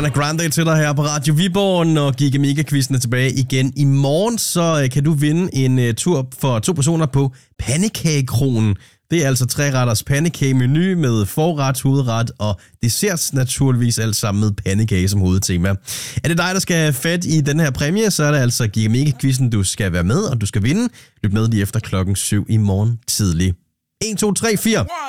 Ariana Grande til dig her på Radio Viborg, og Giga Mega-quizzen er tilbage igen i morgen, så kan du vinde en tur for 2 personer på Pandekagekronen. Det er altså 3-retters pandekage-menu med forret, hovedret og dessert, naturligvis alt sammen med pandekage som hovedtema. Er det dig, der skal have fat i den her præmie, så er det altså Giga Mega-quizzen, du skal være med, og du skal vinde. Lyt med lige efter 7:00 i morgen tidlig. 1, 2, 3, 4.